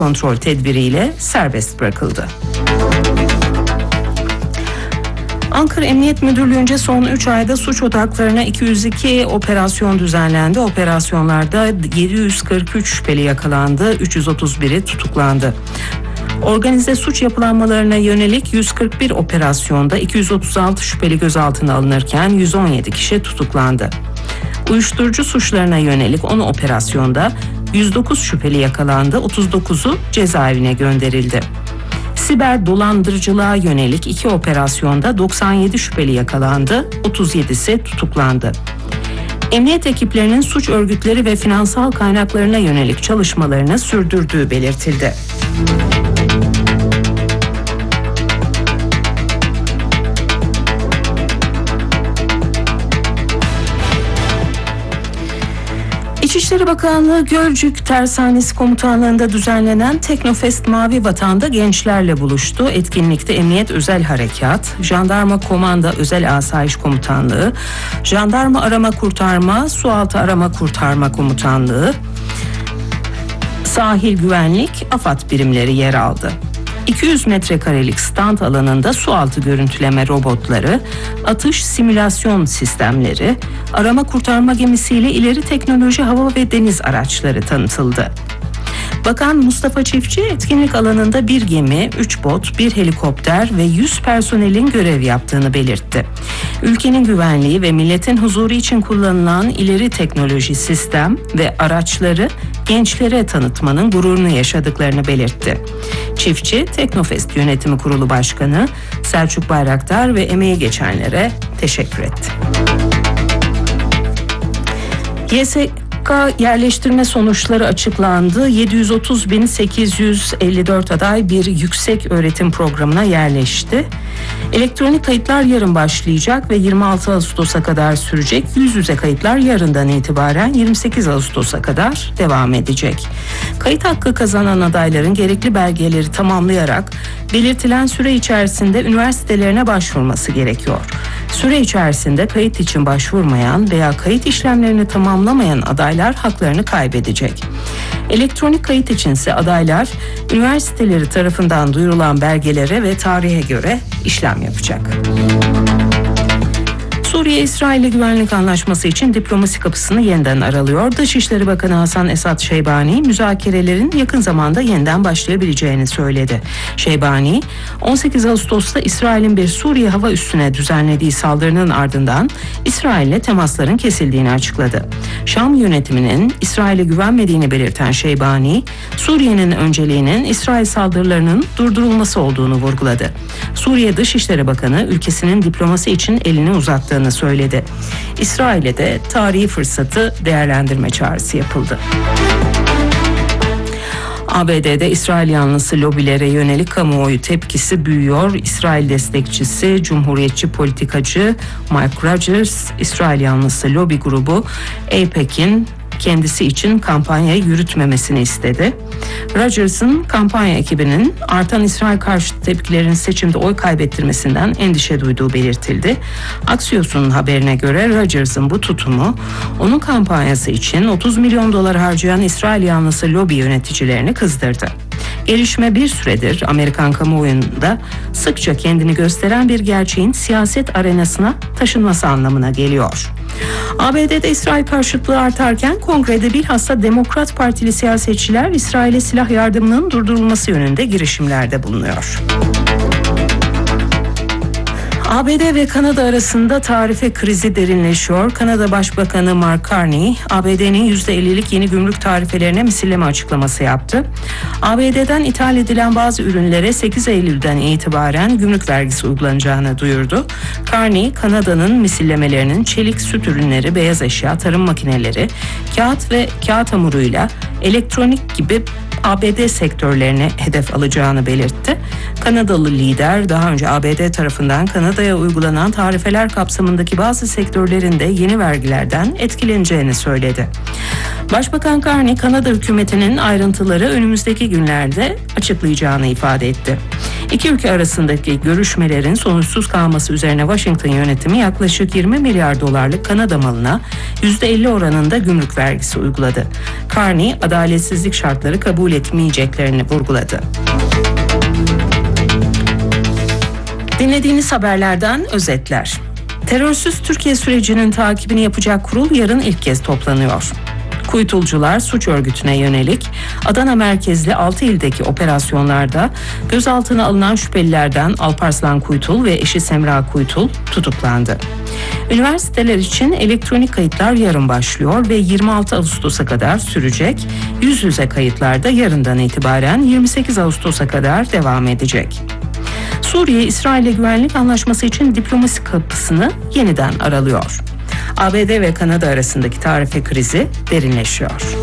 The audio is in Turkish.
kontrol tedbiriyle serbest bırakıldı. Ankara Emniyet Müdürlüğü'nce son 3 ayda suç odaklarına 202 operasyon düzenlendi. Operasyonlarda 743 şüpheli yakalandı, 331'i tutuklandı. Organize suç yapılanmalarına yönelik 141 operasyonda 236 şüpheli gözaltına alınırken 117 kişi tutuklandı. Uyuşturucu suçlarına yönelik 10 operasyonda 109 şüpheli yakalandı, 39'u cezaevine gönderildi. Siber dolandırıcılığa yönelik 2 operasyonda 97 şüpheli yakalandı, 37'si tutuklandı. Emniyet ekiplerinin suç örgütleri ve finansal kaynaklarına yönelik çalışmalarını sürdürdüğü belirtildi. İçişleri Bakanlığı Gölcük Tersanesi Komutanlığı'nda düzenlenen Teknofest Mavi Vatan'da gençlerle buluştu. Etkinlikte Emniyet Özel Harekat, Jandarma Komanda Özel Asayiş Komutanlığı, Jandarma Arama Kurtarma, Sualtı Arama Kurtarma Komutanlığı, Sahil Güvenlik, AFAD birimleri yer aldı. 200 metrekarelik stand alanında sualtı görüntüleme robotları, atış simülasyon sistemleri, arama kurtarma gemisiyle ileri teknoloji hava ve deniz araçları tanıtıldı. Bakan Mustafa Çiftçi etkinlik alanında bir gemi, 3 bot, 1 helikopter ve 100 personelin görev yaptığını belirtti. Ülkenin güvenliği ve milletin huzuru için kullanılan ileri teknoloji sistem ve araçları gençlere tanıtmanın gururunu yaşadıklarını belirtti. Çiftçi, Teknofest Yönetimi Kurulu Başkanı Selçuk Bayraktar ve emeği geçenlere teşekkür etti. YSK yerleştirme sonuçları açıklandı. 730.854 aday bir yüksek öğretim programına yerleşti. Elektronik kayıtlar yarın başlayacak ve 26 Ağustos'a kadar sürecek. Yüz yüze kayıtlar yarından itibaren 28 Ağustos'a kadar devam edecek. Kayıt hakkı kazanan adayların gerekli belgeleri tamamlayarak belirtilen süre içerisinde üniversitelerine başvurması gerekiyor. Süre içerisinde kayıt için başvurmayan veya kayıt işlemlerini tamamlamayan adaylar haklarını kaybedecek. Elektronik kayıt içinse adaylar üniversiteleri tarafından duyurulan belgelere ve tarihe göre işlem yapacak. Suriye-İsrail güvenlik anlaşması için diplomasi kapısını yeniden aralıyor. Dışişleri Bakanı Hasan Esat Şeybani, müzakerelerin yakın zamanda yeniden başlayabileceğini söyledi. Şeybani, 18 Ağustos'ta İsrail'in bir Suriye hava üssüne düzenlediği saldırının ardından İsrail'le temasların kesildiğini açıkladı. Şam yönetiminin İsrail'e güvenmediğini belirten Şeybani, Suriye'nin önceliğinin İsrail saldırılarının durdurulması olduğunu vurguladı. Suriye Dışişleri Bakanı, ülkesinin diplomasi için elini uzattığını söyledi. İsrail'e de tarihi fırsatı değerlendirme çağrısı yapıldı. ABD'de İsrail yanlısı lobilere yönelik kamuoyu tepkisi büyüyor. İsrail destekçisi, Cumhuriyetçi politikacı Mike Rogers, İsrail yanlısı lobi grubu AIPAC'in kendisi için kampanya yürütmemesini istedi. Rogers'ın kampanya ekibinin artan İsrail karşıtı tepkilerin seçimde oy kaybettirmesinden endişe duyduğu belirtildi. Axios'un haberine göre Rogers'ın bu tutumu onun kampanyası için 30 milyon dolar harcayan İsrail yanlısı lobi yöneticilerini kızdırdı. Gelişme bir süredir Amerikan kamuoyunda sıkça kendini gösteren bir gerçeğin siyaset arenasına taşınması anlamına geliyor. ABD'de İsrail karşıtlığı artarken kongrede bilhassa Demokrat Partili siyasetçiler İsrail'e silah yardımının durdurulması yönünde girişimlerde bulunuyor. ABD ve Kanada arasında tarife krizi derinleşiyor. Kanada Başbakanı Mark Carney, ABD'nin %50'lik yeni gümrük tarifelerine misilleme açıklaması yaptı. ABD'den ithal edilen bazı ürünlere 8 Eylül'den itibaren gümrük vergisi uygulanacağını duyurdu. Carney, Kanada'nın misillemelerinin çelik, süt ürünleri, beyaz eşya, tarım makineleri, kağıt ve kağıt hamuruyla elektronik gibi ABD sektörlerine hedef alacağını belirtti. Kanadalı lider daha önce ABD tarafından Kanada'ya uygulanan tarifeler kapsamındaki bazı sektörlerin de yeni vergilerden etkileneceğini söyledi. Başbakan Carney, Kanada hükümetinin ayrıntıları önümüzdeki günlerde açıklayacağını ifade etti. İki ülke arasındaki görüşmelerin sonuçsuz kalması üzerine Washington yönetimi yaklaşık 20 milyar dolarlık Kanada malına %50 oranında gümrük vergisi uyguladı. Carney, adaletsizlik şartları kabul etmeyeceklerini vurguladı. Dinlediğiniz haberlerden özetler. Terörsüz Türkiye sürecinin takibini yapacak kurul yarın ilk kez toplanıyor. Kuytulcular suç örgütüne yönelik Adana merkezli 6 ildeki operasyonlarda gözaltına alınan şüphelilerden Alparslan Kuytul ve eşi Semra Kuytul tutuklandı. Üniversiteler için elektronik kayıtlar yarın başlıyor ve 26 Ağustos'a kadar sürecek. Yüz yüze kayıtlar da yarından itibaren 28 Ağustos'a kadar devam edecek. Suriye, İsrail'le güvenlik anlaşması için diplomasi kapısını yeniden aralıyor. ABD ve Kanada arasındaki tarife krizi derinleşiyor.